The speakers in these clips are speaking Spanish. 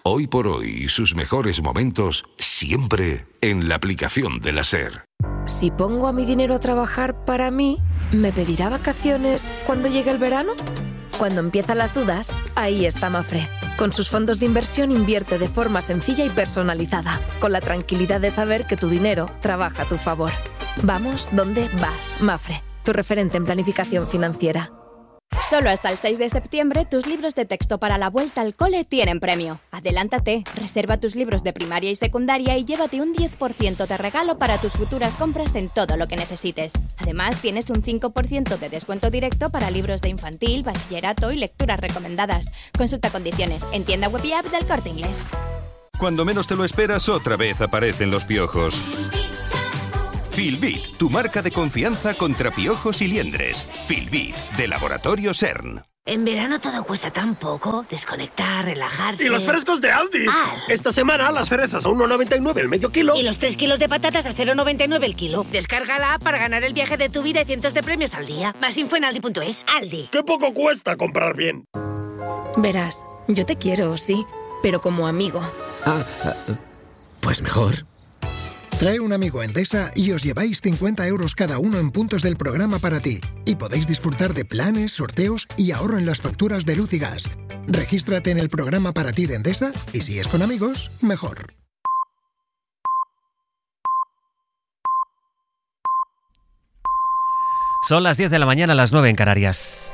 Hoy por hoy y sus mejores momentos siempre en la aplicación de la SER. Si pongo a mi dinero a trabajar para mí, ¿me pedirá vacaciones cuando llegue el verano? Cuando empiezan las dudas, ahí está Mafre. Con sus fondos de inversión invierte de forma sencilla y personalizada, con la tranquilidad de saber que tu dinero trabaja a tu favor. Vamos donde vas, Mafre, tu referente en planificación financiera. Solo hasta el 6 de septiembre tus libros de texto para la vuelta al cole tienen premio. Adelántate, reserva tus libros de primaria y secundaria y llévate un 10% de regalo para tus futuras compras en todo lo que necesites. Además, tienes un 5% de descuento directo para libros de infantil, bachillerato y lecturas recomendadas. Consulta condiciones en tienda web y app del Corte Inglés. Cuando menos te lo esperas, otra vez aparecen los piojos. Filbit, tu marca de confianza contra piojos y liendres. Filbit, de Laboratorio CERN. En verano todo cuesta tan poco. Desconectar, relajarse... ¡Y los frescos de Aldi! Esta semana las cerezas a 1,99 el medio kilo. Y los 3 kilos de patatas a 0,99 el kilo. Descarga la app para ganar el viaje de tu vida y cientos de premios al día. Más info en aldi.es. Aldi. ¡Qué poco cuesta comprar bien! Verás, yo te quiero, sí, pero como amigo. Pues mejor. Trae un amigo a Endesa y os lleváis 50 euros cada uno en puntos del programa para ti. Y podéis disfrutar de planes, sorteos y ahorro en las facturas de luz y gas. Regístrate en el programa para ti de Endesa y si es con amigos, mejor. Son las 10 de la mañana, las 9 en Canarias.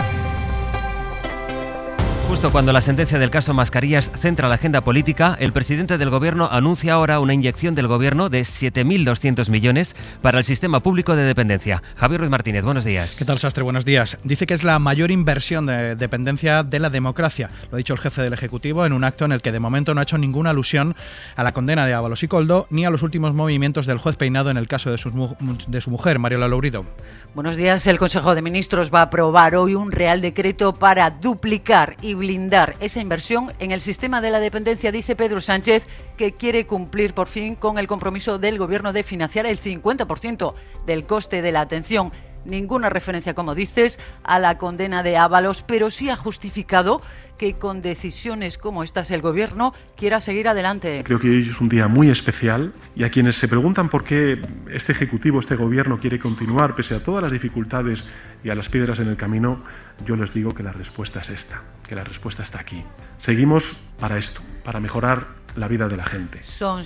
Justo cuando la sentencia del caso Mascarillas centra la agenda política, el presidente del Gobierno anuncia ahora una inyección del Gobierno de 7.200 millones para el sistema público de dependencia. Javier Ruiz Martínez, buenos días. ¿Qué tal, Sastre? Buenos días. Dice que es la mayor inversión de dependencia de la democracia. Lo ha dicho el jefe del Ejecutivo en un acto en el que de momento no ha hecho ninguna alusión a la condena de Ábalos y Koldo ni a los últimos movimientos del juez Peinado en el caso de su mujer, Mariola Lourido. Buenos días. El Consejo de Ministros va a aprobar hoy un Real Decreto para duplicar y blindar esa inversión en el sistema de la dependencia, dice Pedro Sánchez, que quiere cumplir por fin con el compromiso del Gobierno de financiar el 50% del coste de la atención. Ninguna referencia, como dices, a la condena de Ábalos, pero sí ha justificado que con decisiones como estas el Gobierno quiera seguir adelante. Creo que hoy es un día muy especial y a quienes se preguntan por qué este Ejecutivo, este Gobierno quiere continuar pese a todas las dificultades y a las piedras en el camino, yo les digo que la respuesta es esta, que la respuesta está aquí. Seguimos para esto, para mejorar la vida de la gente. Son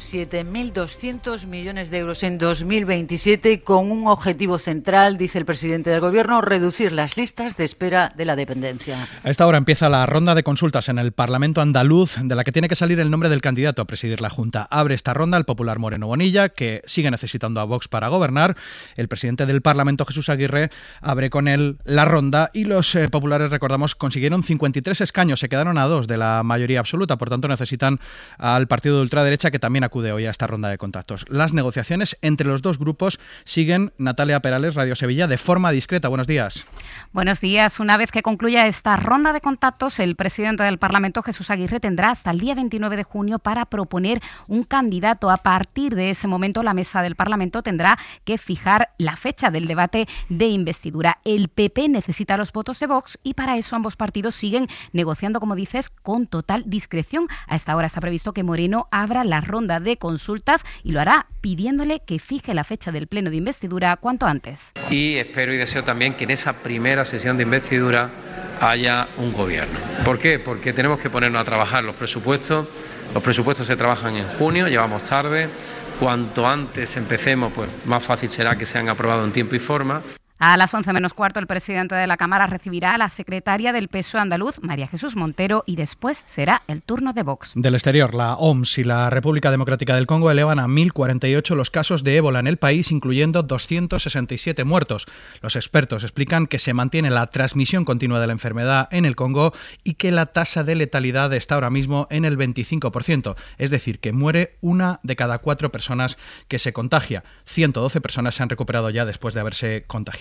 7.200 millones de euros en 2027 con un objetivo central, dice el presidente del Gobierno, reducir las listas de espera de la dependencia. A esta hora empieza la ronda de consultas en el Parlamento andaluz, de la que tiene que salir el nombre del candidato a presidir la Junta. Abre esta ronda el popular Moreno Bonilla, que sigue necesitando a Vox para gobernar. El presidente del Parlamento, Jesús Aguirre, abre con él la ronda y los populares, recordamos, consiguieron 53 escaños, se quedaron a 2 de la mayoría absoluta, por tanto necesitan al partido de ultraderecha, que también acude hoy a esta ronda de contactos. Las negociaciones entre los dos grupos siguen. Natalia Perales, Radio Sevilla, de forma discreta. Buenos días. Buenos días. Una vez que concluya esta ronda de contactos, el presidente del Parlamento, Jesús Aguirre, tendrá hasta el día 29 de junio para proponer un candidato. A partir de ese momento, la mesa del Parlamento tendrá que fijar la fecha del debate de investidura. El PP necesita los votos de Vox y para eso ambos partidos siguen negociando, como dices, con total discreción. A esta hora está previsto que Moreno abra la ronda de consultas y lo hará pidiéndole que fije la fecha del pleno de investidura cuanto antes. Y espero y deseo también que en esa primera sesión de investidura haya un gobierno. ¿Por qué? Porque tenemos que ponernos a trabajar los presupuestos. Los presupuestos se trabajan en junio, llevamos tarde. Cuanto antes empecemos, pues más fácil será que sean aprobados en tiempo y forma. A las 11 menos cuarto, el presidente de la Cámara recibirá a la secretaria del PSOE andaluz, María Jesús Montero, y después será el turno de Vox. Del exterior, la OMS y la República Democrática del Congo elevan a 1.048 los casos de ébola en el país, incluyendo 267 muertos. Los expertos explican que se mantiene la transmisión continua de la enfermedad en el Congo y que la tasa de letalidad está ahora mismo en el 25%, es decir, que muere 1 de cada 4 personas que se contagia. 112 personas se han recuperado ya después de haberse contagiado.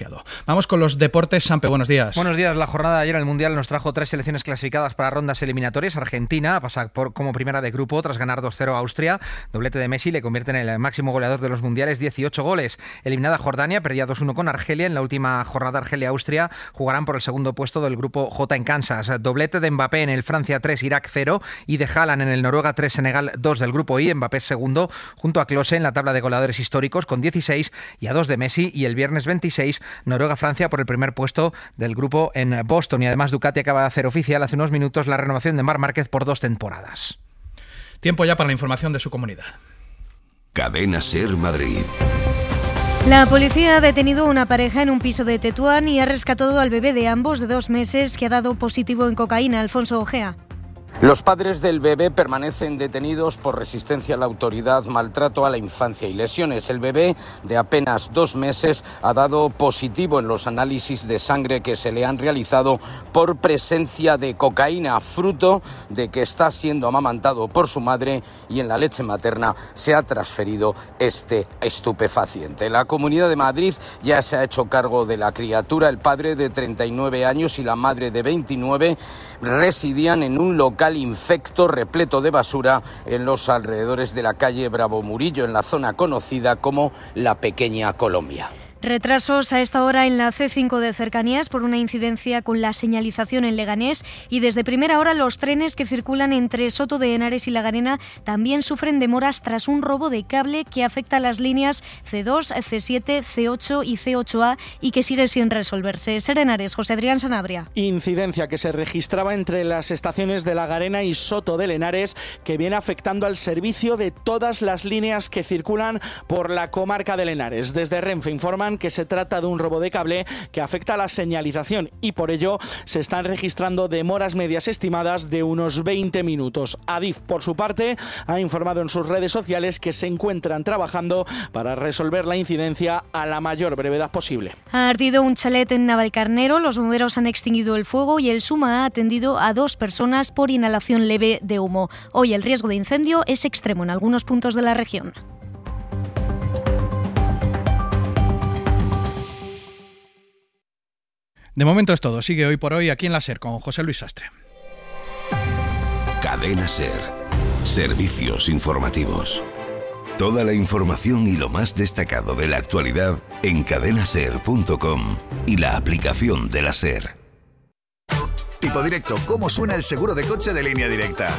demasiado. Vamos con los deportes. Sampe, buenos días. Buenos días. La jornada de ayer en el Mundial nos trajo 3 selecciones clasificadas para rondas eliminatorias. Argentina pasa como primera de grupo tras ganar 2-0 a Austria. Doblete de Messi le convierte en el máximo goleador de los mundiales, 18 goles. Eliminada Jordania, perdía 2-1 con Argelia. En la última jornada Argelia-Austria jugarán por el segundo puesto del grupo J en Kansas. Doblete de Mbappé en el Francia 3, Irak 0 y de Haaland en el Noruega 3, Senegal 2 del grupo I. Mbappé segundo junto a Klose en la tabla de goleadores históricos con 16 y a 2 de Messi. Y el viernes 26 Noruega-Francia por el primer puesto del grupo en Boston. Y además Ducati acaba de hacer oficial hace unos minutos la renovación de Marc Márquez por 2 temporadas. Tiempo ya para la información de su comunidad. Cadena SER Madrid. La policía ha detenido a una pareja en un piso de Tetuán y ha rescatado al bebé de ambos de 2 meses que ha dado positivo en cocaína. Alfonso Ojea. Los padres del bebé permanecen detenidos por resistencia a la autoridad, maltrato a la infancia y lesiones. El bebé, de apenas 2 meses, ha dado positivo en los análisis de sangre que se le han realizado por presencia de cocaína, fruto de que está siendo amamantado por su madre y en la leche materna se ha transferido este estupefaciente. La Comunidad de Madrid ya se ha hecho cargo de la criatura. El padre, de 39 años, y la madre, de 29, residían en un local infecto repleto de basura en los alrededores de la calle Bravo Murillo, en la zona conocida como la Pequeña Colombia. Retrasos a esta hora en la C5 de Cercanías por una incidencia con la señalización en Leganés, y desde primera hora los trenes que circulan entre Soto de Henares y La Garena también sufren demoras tras un robo de cable que afecta a las líneas C2, C7, C8 y C8A y que sigue sin resolverse. Ser Henares, José Adrián Sanabria. Incidencia que se registraba entre las estaciones de La Garena y Soto de Henares, que viene afectando al servicio de todas las líneas que circulan por la comarca de Henares. Desde Renfe informan que se trata de un robo de cable que afecta a la señalización y por ello se están registrando demoras medias estimadas de unos 20 minutos. Adif, por su parte, ha informado en sus redes sociales que se encuentran trabajando para resolver la incidencia a la mayor brevedad posible. Ha ardido un chalet en Navalcarnero, los bomberos han extinguido el fuego y el SUMA ha atendido a 2 personas por inhalación leve de humo. Hoy el riesgo de incendio es extremo en algunos puntos de la región. De momento es todo. Sigue Hoy por Hoy aquí en la SER con José Luis Sastre. Cadena SER. Servicios informativos. Toda la información y lo más destacado de la actualidad en cadenaser.com y la aplicación de la SER. Tipo Directo, ¿cómo suena el seguro de coche de Línea Directa?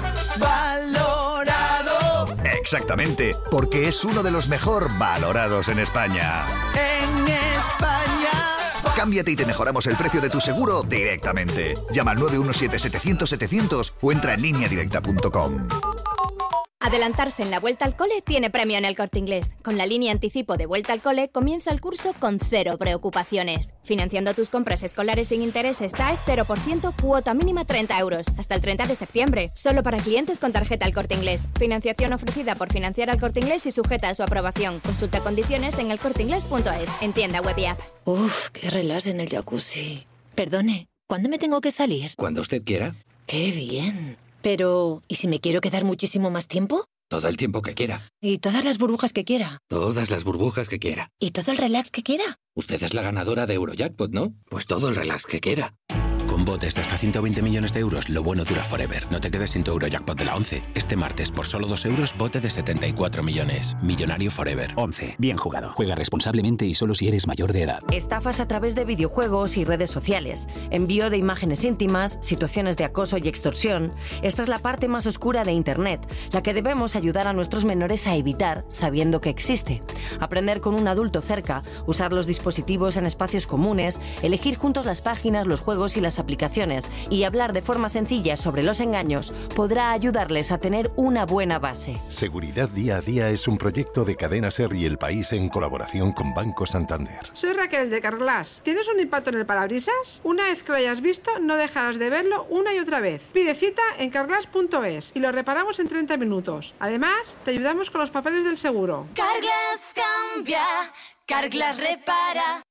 ¡Valorado! Exactamente, porque es uno de los mejor valorados en España. ¡En España! Cámbiate y te mejoramos el precio de tu seguro directamente. Llama al 917-700-700 o entra en lineadirecta.com. Adelantarse en la vuelta al cole tiene premio en El Corte Inglés. Con la línea anticipo de vuelta al cole comienza el curso con 0 preocupaciones. Financiando tus compras escolares sin intereses TAE 0%, cuota mínima 30 euros. Hasta el 30 de septiembre. Solo para clientes con tarjeta El Corte Inglés. Financiación ofrecida por Financiar al Corte Inglés y sujeta a su aprobación. Consulta condiciones en elcorteinglés.es. En tienda web y app. Uf, qué relax en el jacuzzi. Perdone, ¿cuándo me tengo que salir? Cuando usted quiera. ¡Qué bien! Pero, ¿y si me quiero quedar muchísimo más tiempo? Todo el tiempo que quiera. ¿Y todas las burbujas que quiera? Todas las burbujas que quiera. ¿Y todo el relax que quiera? Usted es la ganadora de Eurojackpot, ¿no? Pues todo el relax que quiera. Con botes de hasta 120 millones de euros, lo bueno dura forever. No te quedes sin tu Eurojackpot de la 11. Este martes, por solo 2 euros, bote de 74 millones. Millonario forever. 11. Bien jugado. Juega responsablemente y solo si eres mayor de edad. Estafas a través de videojuegos y redes sociales. Envío de imágenes íntimas, situaciones de acoso y extorsión. Esta es la parte más oscura de Internet, la que debemos ayudar a nuestros menores a evitar, sabiendo que existe. Aprender con un adulto cerca, usar los dispositivos en espacios comunes, elegir juntos las páginas, los juegos y las aplicaciones y hablar de forma sencilla sobre los engaños podrá ayudarles a tener una buena base. Seguridad Día a Día es un proyecto de Cadena SER y El País en colaboración con Banco Santander. Soy Raquel de Carglass. ¿Tienes un impacto en el parabrisas? Una vez que lo hayas visto, no dejarás de verlo una y otra vez. Pide cita en carglass.es y lo reparamos en 30 minutos. Además, te ayudamos con los papeles del seguro. Carglass cambia, Carglass repara.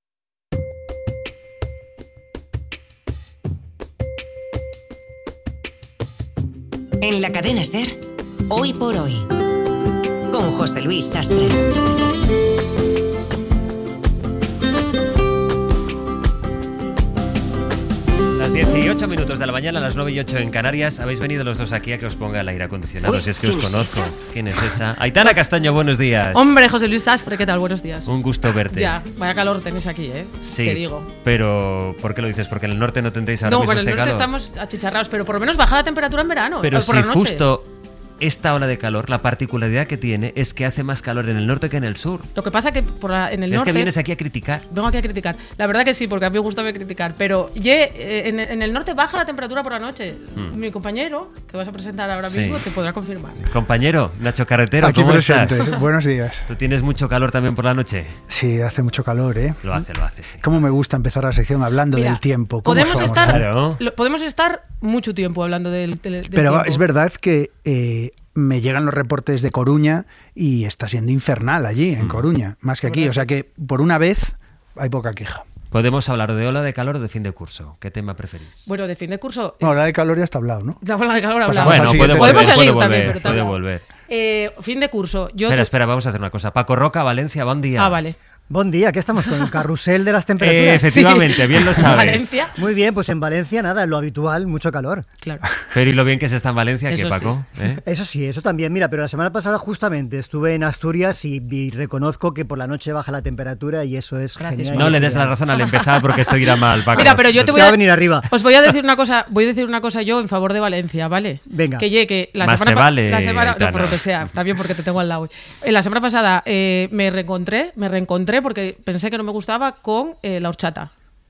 En la cadena SER, Hoy por Hoy, con José Luis Sastre. 8 minutos de la mañana, a las 9 y 8 en Canarias. Habéis venido los dos aquí a que os ponga el aire acondicionado. Si es que os conozco. ¿Quién es esa? Aitana Castaño, buenos días. Hombre, José Luis Sastre, ¿qué tal? Buenos días. Un gusto verte. Ya, vaya calor tenéis aquí, ¿eh? Sí, te digo. Pero ¿por qué lo dices? ¿Porque en el norte no tendréis ahora mismo este calor? No, pero en el norte estamos achicharrados, pero por lo menos baja la temperatura en verano. Pero por si la noche. justo esta ola de calor, la particularidad que tiene es que hace más calor en el norte que en el sur. Lo que pasa que en el norte... Es que vienes aquí a criticar. Vengo aquí a criticar. La verdad que sí, porque a mí me gusta criticar. Pero en el norte baja la temperatura por la noche. Mi compañero, que vas a presentar ahora mismo, te podrá confirmar. Compañero, Nacho Carretero, aquí ¿cómo presente. estás? Buenos días. ¿Tú tienes mucho calor también por la noche? Sí, hace mucho calor, ¿eh? Lo hace, sí. Cómo me gusta empezar la sección hablando del tiempo. Podemos estar mucho tiempo hablando del Pero tiempo. Es verdad que... me llegan los reportes de Coruña y está siendo infernal allí, en Coruña, más que aquí. O sea que, por una vez, hay poca queja. ¿Podemos hablar de ola de calor o de fin de curso? ¿Qué tema preferís? Bueno, de fin de curso... No, la de calor ya está hablado, ¿no? La ola de calor hablado. Bueno, podemos seguir también, pero puede volver. Fin de curso... Espera, vamos a hacer una cosa. Paco Roca, Valencia, buen día. Ah, vale. Buen día, ¿qué estamos con el carrusel de las temperaturas? Efectivamente, bien lo sabes. ¿Valencia? Muy bien, pues en Valencia nada, lo habitual, mucho calor. Claro. Pero y lo bien que se está en Valencia, eso ¿qué, Paco? Sí. Eso sí, eso también. Mira, pero la semana pasada justamente estuve en Asturias y reconozco que por la noche baja la temperatura y eso es genial. No le des la razón al empezar porque esto irá mal, Paco. Mira, pero yo te voy a venir arriba. Os voy a decir una cosa yo en favor de Valencia, ¿vale? Venga. Que la más semana te vale, no, por lo que sea, también porque te tengo al lado. La semana pasada me reencontré porque pensé que no me gustaba con la horchata.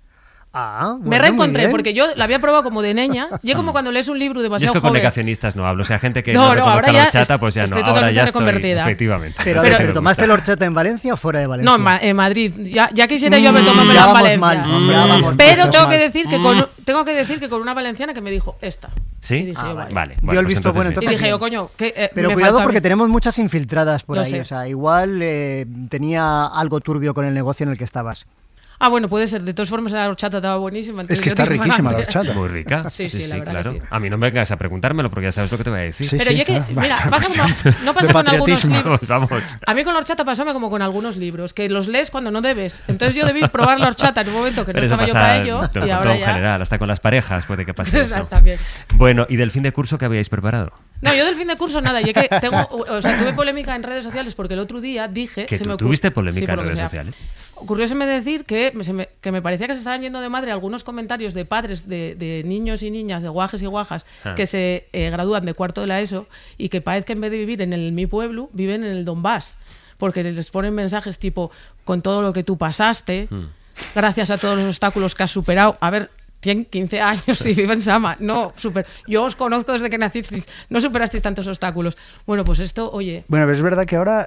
Me reencontré porque yo la había probado como de niña. Yo como cuando lees un libro demasiado joven. Yo es que con negacionistas no hablo. O sea, gente que no reconozca la horchata, pues ya no. Ahora ya estoy efectivamente. Pero ¿tomaste la horchata en Valencia o fuera de Valencia? No, en Madrid. Ya quisiera yo haber tomado en Valencia. Pero tengo que decir que con una valenciana que me dijo esta. ¿Sí? Dije, vale. Dio el visto bueno. Y dije, coño, pero cuidado porque tenemos muchas infiltradas por ahí. O sea, igual tenía algo turbio con el negocio en el que estabas. Ah, bueno, puede ser. De todas formas, la horchata estaba buenísima. Es que está riquísima la horchata. Muy rica. Sí, la verdad claro. que sí. A mí no me vengas a preguntármelo porque ya sabes lo que te voy a decir. Pero ya que, mira, no pasa con algunos libros. Vamos. A mí con la horchata pasóme como con algunos libros, que los lees cuando no debes. Entonces yo debí probar la horchata en un momento que no estaba yo para ello. Y ahora ya... en general, hasta con las parejas puede que pase eso. También. Bueno, ¿y del fin de curso qué habíais preparado? No, yo del fin de curso nada. Y es que tuve polémica en redes sociales porque el otro día dije... ¿Que tú tuviste polémica en redes sociales? Ocurrióseme decir que me parecía que se estaban yendo de madre algunos comentarios de padres de niños y niñas, de guajes y guajas, que se gradúan de cuarto de la ESO y que parece que en vez de vivir en mi pueblo, viven en el Donbass. Porque les ponen mensajes tipo, con todo lo que tú pasaste, gracias a todos los obstáculos que has superado. A ver... Tienen 15 años y viven en Sama. No, yo os conozco desde que nacisteis. No superasteis tantos obstáculos. Bueno, pues esto, oye... Bueno, pero es verdad que ahora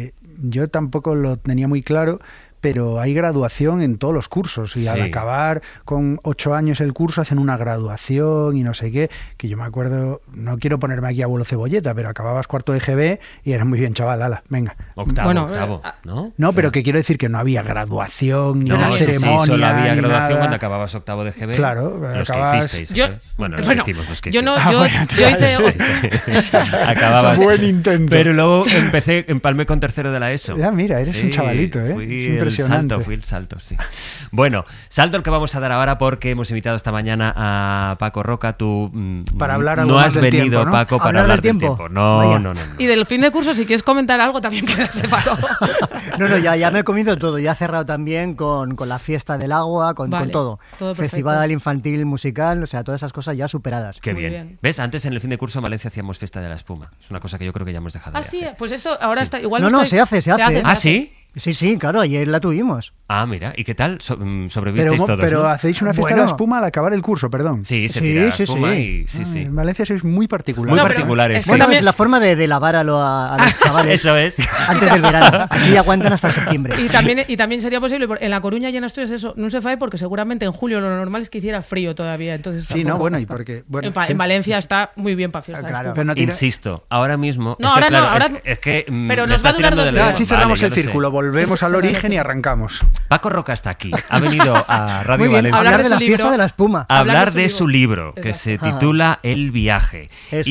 yo tampoco lo tenía muy claro, pero hay graduación en todos los cursos y al acabar con 8 años el curso hacen una graduación y no sé qué, que yo me acuerdo, no quiero ponerme aquí abuelo cebolleta, pero acababas cuarto de GB y eras muy bien, chaval, ala, venga. Octavo, ¿no? No, pero que quiero decir que no había graduación ni una ceremonia. Sí, solo había graduación nada. cuando acababas octavo de GB. Claro, los acabas... que hicisteis. Bueno, los que hicimos, los que yo hicimos. No, yo hice... Acababas. Buen intento. Pero luego empalmé con tercero de la ESO. Ya, mira, eres un chavalito, ¿eh? Fui es impresionante. Fui el salto, sí. Bueno, salto el que vamos a dar ahora porque hemos invitado esta mañana a Paco Roca. Tú para hablar no has venido, tiempo, ¿no? Paco, para hablar del tiempo. No. Y del fin de curso, si quieres comentar algo, también quédate, Paco. No, ya me he comido todo. Ya he cerrado también con la fiesta del agua, con todo. Festival infantil, musical, o sea, todas esas cosas ya superadas. Qué bien. ¿Ves? Antes en el fin de curso en Valencia hacíamos fiesta de la espuma. Es una cosa que yo creo que ya hemos dejado de hacer. Sí, pues esto ahora está igual. No, se hace. ¿Ah, sí? Sí, claro, ayer la tuvimos. Ah, mira, ¿y qué tal? Sobrevivisteis todos, pero ¿no? hacéis una fiesta de la espuma al acabar el curso, perdón. Sí, se tira la espuma y... Sí. En Valencia sois muy particulares. Muy particulares, Bueno, es la forma de lavar a los chavales. Eso es. Antes del verano. Así aguantan hasta septiembre. Y también sería posible, en La Coruña y en Asturias eso no se fae porque seguramente en julio lo normal es que hiciera frío todavía. Entonces, sí, no, bueno, y porque... Bueno, en Valencia está muy bien para fiesta. Claro. Pero insisto, ahora mismo... No, ahora no, ahora... Es que pero nos va a durar 2 días. Así cerramos el círculo, volvemos al origen y arrancamos. Paco Roca está aquí, ha venido a Radio Valencia. Hablar de la fiesta de la espuma. Hablar de su libro, que se titula El viaje.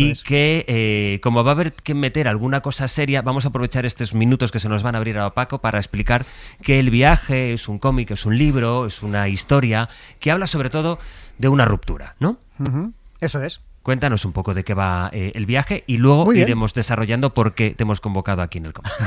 Que como va a haber que meter alguna cosa seria, vamos a aprovechar estos minutos que se nos van a abrir a Paco para explicar que El viaje es un cómic, es un libro, es una historia que habla sobre todo de una ruptura, ¿no? Eso es. Cuéntanos un poco de qué va el viaje y luego iremos desarrollando por qué te hemos convocado aquí en el COM.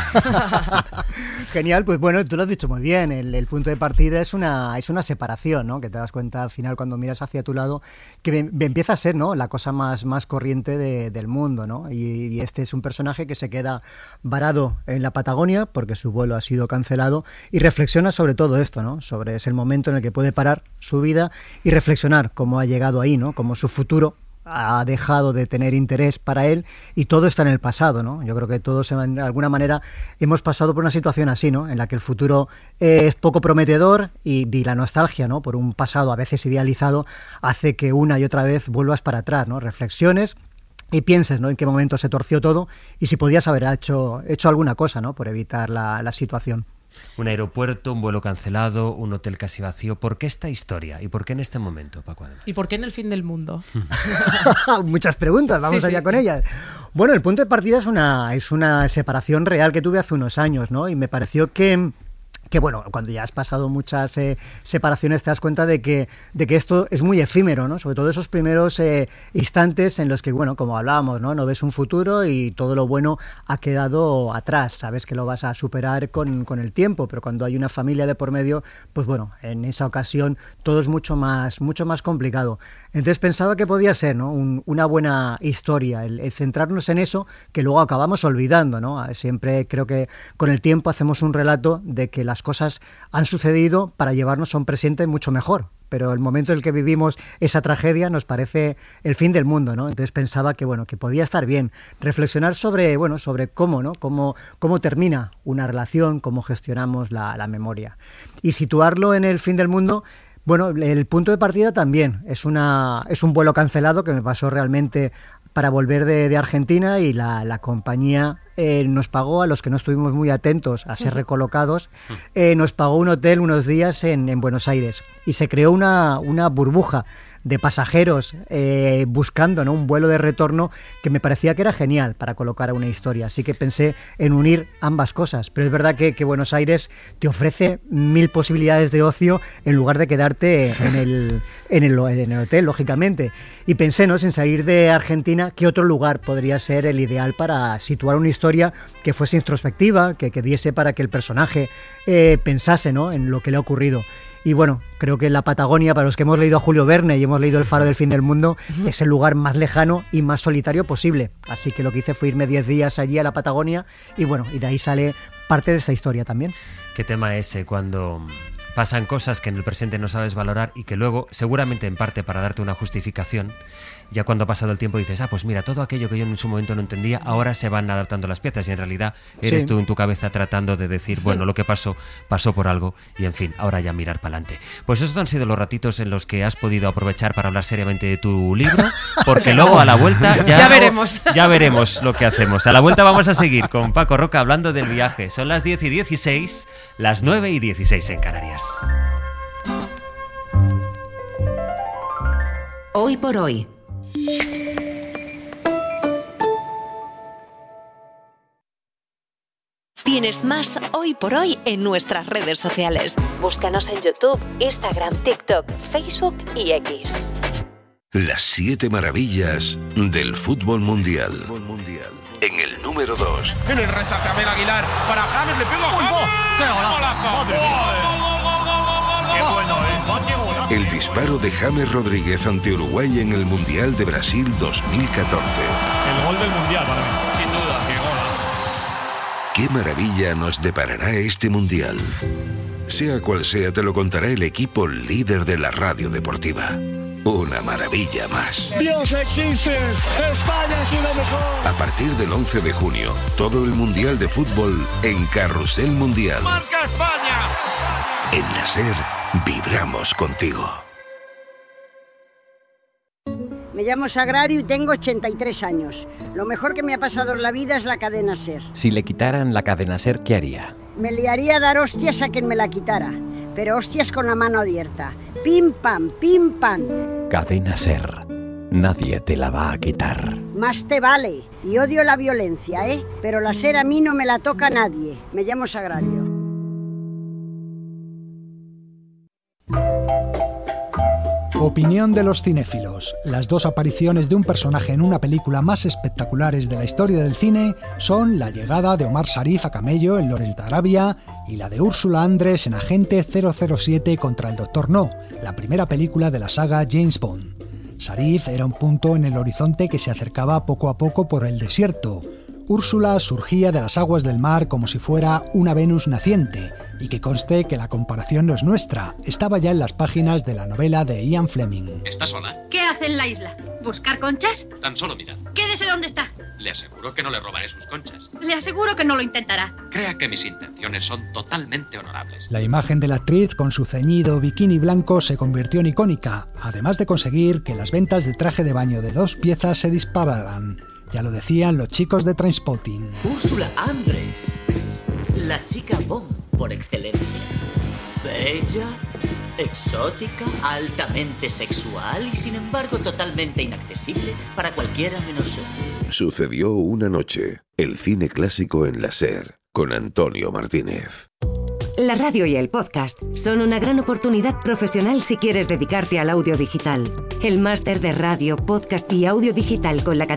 Genial, pues bueno, tú lo has dicho muy bien. El punto de partida es una separación, ¿no? Que te das cuenta al final cuando miras hacia tu lado que empieza a ser, ¿no?, la cosa más corriente del mundo, ¿no? Y este es un personaje que se queda varado en la Patagonia porque su vuelo ha sido cancelado y reflexiona sobre todo esto, ¿no? Sobre es el momento en el que puede parar su vida y reflexionar cómo ha llegado ahí, ¿no? Cómo su futuro ha dejado de tener interés para él y todo está en el pasado, ¿no? Yo creo que todos de alguna manera hemos pasado por una situación así, ¿no? En la que el futuro es poco prometedor y la nostalgia, ¿no?, por un pasado a veces idealizado hace que una y otra vez vuelvas para atrás, ¿no? Reflexiones y pienses, ¿no?, en qué momento se torció todo y si podías haber hecho alguna cosa, ¿no?, por evitar la situación. Un aeropuerto, un vuelo cancelado, un hotel casi vacío. ¿Por qué esta historia? ¿Y por qué en este momento, Paco, además? ¿Y por qué en el fin del mundo? Muchas preguntas, vamos allá con ellas. Bueno, el punto de partida es una separación real que tuve hace unos años, ¿no? Y me pareció que bueno, cuando ya has pasado muchas separaciones te das cuenta de que esto es muy efímero, ¿no? Sobre todo esos primeros instantes en los que, bueno, como hablábamos, ¿no? No ves un futuro y todo lo bueno ha quedado atrás. Sabes que lo vas a superar con el tiempo, pero cuando hay una familia de por medio, pues bueno, en esa ocasión todo es mucho más complicado. Entonces pensaba que podía ser, ¿no?, una buena historia, el centrarnos en eso que luego acabamos olvidando, ¿no? Siempre creo que con el tiempo hacemos un relato de que las cosas han sucedido para llevarnos a un presente mucho mejor, pero el momento en el que vivimos esa tragedia nos parece el fin del mundo, ¿no? Entonces pensaba que, bueno, que podía estar bien reflexionar sobre cómo, ¿no?, cómo termina una relación, cómo gestionamos la memoria y situarlo en el fin del mundo. Bueno, el punto de partida también es un vuelo cancelado que me pasó realmente para volver de Argentina y la compañía nos pagó, a los que no estuvimos muy atentos a ser recolocados, nos pagó un hotel unos días en Buenos Aires y se creó una burbuja de pasajeros buscando, ¿no?, un vuelo de retorno que me parecía que era genial para colocar a una historia. Así que pensé en unir ambas cosas. Pero es verdad que Buenos Aires te ofrece 1000 posibilidades de ocio en lugar de quedarte en el hotel, lógicamente. Y pensé, ¿no?, sin salir de Argentina, ¿qué otro lugar podría ser el ideal para situar una historia que fuese introspectiva, que diese para que el personaje pensase, ¿no?, en lo que le ha ocurrido? Y bueno, creo que la Patagonia, para los que hemos leído a Julio Verne y hemos leído El faro del fin del mundo, es el lugar más lejano y más solitario posible. Así que lo que hice fue irme 10 días allí a la Patagonia y bueno, y de ahí sale parte de esta historia también. ¿Qué tema ese cuando pasan cosas que en el presente no sabes valorar y que luego, seguramente en parte para darte una justificación, ya cuando ha pasado el tiempo dices, pues mira, todo aquello que yo en su momento no entendía, ahora se van adaptando las piezas y en realidad eres tú en tu cabeza tratando de decir, bueno, lo que pasó por algo y en fin, ahora ya mirar para adelante. Pues esos han sido los ratitos en los que has podido aprovechar para hablar seriamente de tu libro, porque luego a la vuelta ya veremos lo que hacemos. A la vuelta vamos a seguir con Paco Roca hablando del viaje. Son las 10:16, las 9:16 en Canarias. Hoy por hoy. Tienes más Hoy por Hoy en nuestras redes sociales. Búscanos en YouTube, Instagram, TikTok, Facebook y X. Las 7 maravillas del fútbol mundial. En el número 2. En el rechace Abel Aguilar para James, le pegó a James. ¡Qué golazo! ¡Qué bueno es! El disparo de James Rodríguez ante Uruguay en el Mundial de Brasil 2014. El gol del Mundial para mí. Sin duda, qué gol. ¿Qué maravilla nos deparará este Mundial? Sea cual sea, te lo contará el equipo líder de la radio deportiva. Una maravilla más. ¡Dios existe! ¡España es lo mejor! A partir del 11 de junio, todo el Mundial de Fútbol en Carrusel Mundial. ¡Marca España! En la SER, vibramos contigo. Me llamo Sagrario y tengo 83 años. Lo mejor que me ha pasado en la vida es la cadena SER. Si le quitaran la cadena SER, ¿qué haría? Me liaría a dar hostias a quien me la quitara, pero hostias con la mano abierta. Pim pam, pim pam. Cadena SER. Nadie te la va a quitar. Más te vale. Y odio la violencia, pero la SER a mí no me la toca nadie. Me llamo Sagrario. Opinión de los cinéfilos. Las dos apariciones de un personaje en una película más espectaculares de la historia del cine son la llegada de Omar Sharif a camello en Lawrence de Arabia y la de Úrsula Andress en Agente 007 contra el Dr. No, la primera película de la saga James Bond. Sharif era un punto en el horizonte que se acercaba poco a poco por el desierto. Úrsula surgía de las aguas del mar como si fuera una Venus naciente, y que conste que la comparación no es nuestra, estaba ya en las páginas de la novela de Ian Fleming. ¿Está sola? ¿Qué hace en la isla? ¿Buscar conchas? Tan solo mirar. Quédese donde está. Le aseguro que no le robaré sus conchas. Le aseguro que no lo intentará. Crea que mis intenciones son totalmente honorables. La imagen de la actriz con su ceñido bikini blanco se convirtió en icónica, además de conseguir que las ventas de traje de baño de 2 piezas se dispararan. Ya lo decían los chicos de Trainspotting. Úrsula Andress, la chica Bond por excelencia. Bella, exótica, altamente sexual y sin embargo totalmente inaccesible para cualquiera menos yo. Sucedió una noche. El cine clásico en la SER, con Antonio Martínez. La radio y el podcast son una gran oportunidad profesional si quieres dedicarte al audio digital. El máster de radio, podcast y audio digital con la categoría